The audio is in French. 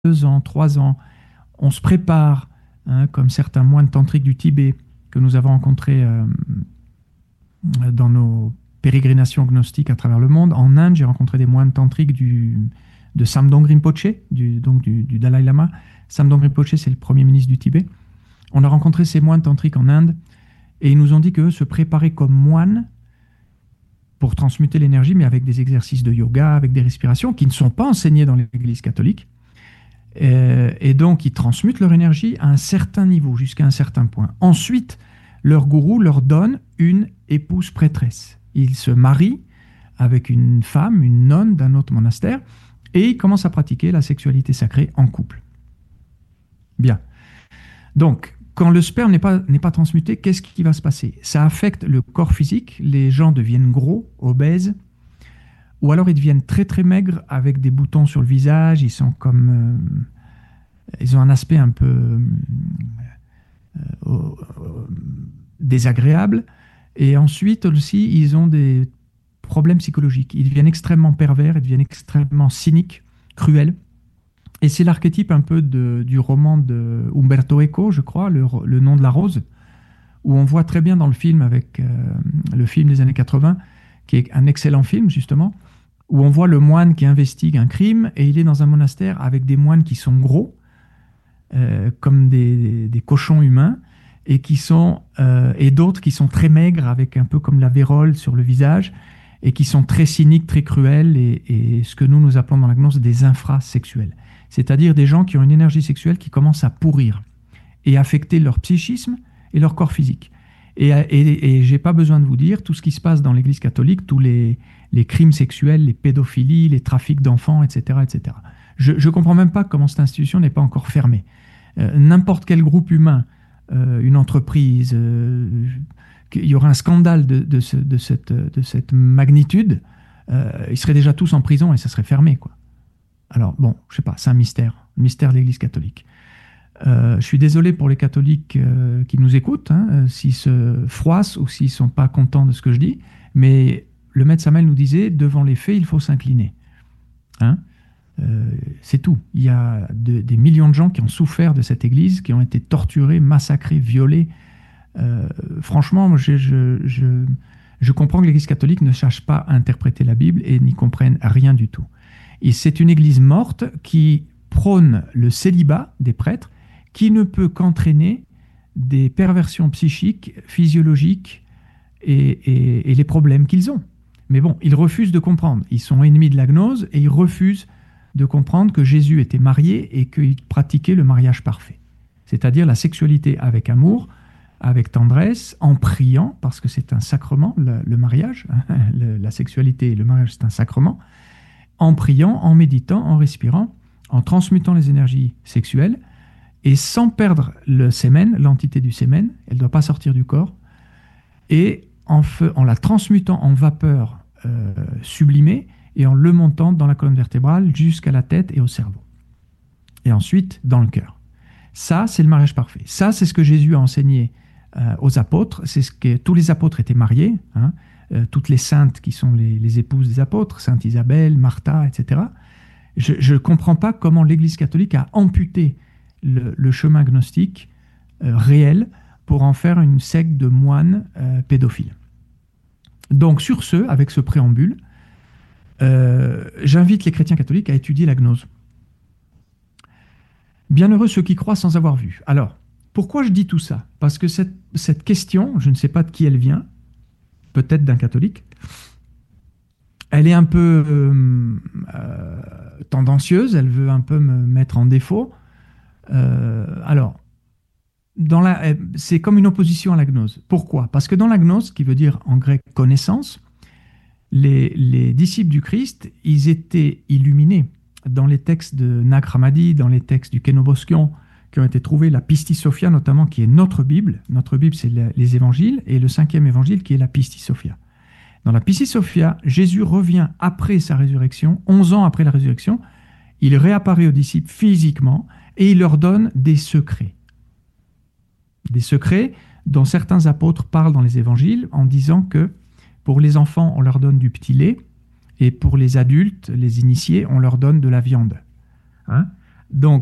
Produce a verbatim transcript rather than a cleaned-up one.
deux ans, trois ans, on se prépare, hein, comme certains moines tantriques du Tibet que nous avons rencontrés euh, dans nos pérégrinations gnostiques à travers le monde. En Inde, j'ai rencontré des moines tantriques du, de Samdong Rinpoche, du, donc du, du Dalai Lama. Samdong Rinpoche, c'est le premier ministre du Tibet. On a rencontré ces moines tantriques en Inde et ils nous ont dit qu'eux se préparaient comme moines pour transmuter l'énergie, mais avec des exercices de yoga, avec des respirations qui ne sont pas enseignés dans l'Église catholique. Euh, et donc, ils transmutent leur énergie à un certain niveau, jusqu'à un certain point. Ensuite, leur gourou leur donne une épouse prêtresse. Ils se marient avec une femme, une nonne d'un autre monastère, et ils commencent à pratiquer la sexualité sacrée en couple. Bien. Donc, quand le sperme n'est pas, n'est pas transmuté, qu'est-ce qui va se passer? Ça affecte le corps physique, les gens deviennent gros, obèses, ou alors ils deviennent très très maigres avec des boutons sur le visage, ils sont comme... Euh, ils ont un aspect un peu euh, euh, désagréable, et ensuite aussi ils ont des problèmes psychologiques, ils deviennent extrêmement pervers, ils deviennent extrêmement cyniques, cruels. Et c'est l'archétype un peu de, du roman de Umberto Eco, je crois, le, le nom de la rose, où on voit très bien dans le film, avec euh, le film des années quatre-vingts, qui est un excellent film justement, où on voit le moine qui investigue un crime, et il est dans un monastère avec des moines qui sont gros, euh, comme des, des cochons humains, et, qui sont, euh, et d'autres qui sont très maigres, avec un peu comme la vérole sur le visage, et qui sont très cyniques, très cruels, et, et ce que nous, nous appelons dans la gnose des infrasexuels. C'est-à-dire des gens qui ont une énergie sexuelle qui commence à pourrir et affecter leur psychisme et leur corps physique. Et, et, et j'ai pas besoin de vous dire tout ce qui se passe dans l'Église catholique, tous les, les crimes sexuels, les pédophilies, les trafics d'enfants, et cetera, et cetera. Je ne comprends même pas comment cette institution n'est pas encore fermée. Euh, n'importe quel groupe humain, euh, une entreprise, euh, il y aura un scandale de, de, ce, de, cette, de cette magnitude, euh, ils seraient déjà tous en prison et ça serait fermé, quoi. Alors, bon, je sais pas, c'est un mystère, le mystère de l'Église catholique. Euh, je suis désolé pour les catholiques euh, qui nous écoutent, hein, euh, s'ils se froissent ou s'ils ne sont pas contents de ce que je dis, mais le maître Samuel nous disait, devant les faits, il faut s'incliner. Hein, euh, c'est tout. Il y a de, des millions de gens qui ont souffert de cette Église, qui ont été torturés, massacrés, violés. Euh, franchement, je, je, je, je comprends que l'Église catholique ne cherche pas à interpréter la Bible et n'y comprenne rien du tout. Et c'est une église morte qui prône le célibat des prêtres, qui ne peut qu'entraîner des perversions psychiques, physiologiques et, et, et les problèmes qu'ils ont. Mais bon, ils refusent de comprendre. Ils sont ennemis de la gnose et ils refusent de comprendre que Jésus était marié et qu'il pratiquait le mariage parfait. C'est-à-dire la sexualité avec amour, avec tendresse, en priant, parce que c'est un sacrement, le, le mariage, le, la sexualité et le mariage, c'est un sacrement, en priant, en méditant, en respirant, en transmutant les énergies sexuelles, et sans perdre le sémen, l'entité du sémen, elle ne doit pas sortir du corps, et en, feu, en la transmutant en vapeur euh, sublimée, et en le montant dans la colonne vertébrale jusqu'à la tête et au cerveau. Et ensuite, dans le cœur. Ça, c'est le mariage parfait. Ça, c'est ce que Jésus a enseigné euh, aux apôtres. C'est ce que tous les apôtres étaient mariés, hein. Euh, toutes les saintes qui sont les, les épouses des apôtres, Sainte Isabelle, Martha, et cetera. Je ne comprends pas comment l'Église catholique a amputé le, le chemin gnostique euh, réel pour en faire une secte de moines euh, pédophiles. Donc sur ce, avec ce préambule, euh, j'invite les chrétiens catholiques à étudier la gnose. Bienheureux ceux qui croient sans avoir vu. Alors, pourquoi je dis tout ça? Parce que cette, cette question, je ne sais pas de qui elle vient, peut-être d'un catholique, elle est un peu euh, euh, tendancieuse, elle veut un peu me mettre en défaut. Euh, alors, dans la, c'est comme une opposition à la gnose. Pourquoi? Parce que dans la gnose, qui veut dire en grec connaissance, les, les disciples du Christ, ils étaient illuminés. Dans les textes de Nag Hammadi, dans les textes du Kenoboskion, qui ont été trouvés, la Pistis Sophia notamment, qui est notre Bible. Notre Bible, c'est les évangiles, et le cinquième évangile, qui est la Pistis Sophia. Dans la Pistis Sophia, Jésus revient après sa résurrection, onze ans après la résurrection, il réapparaît aux disciples physiquement, et il leur donne des secrets. Des secrets dont certains apôtres parlent dans les évangiles, en disant que pour les enfants, on leur donne du petit lait, et pour les adultes, les initiés, on leur donne de la viande. Hein ? Donc,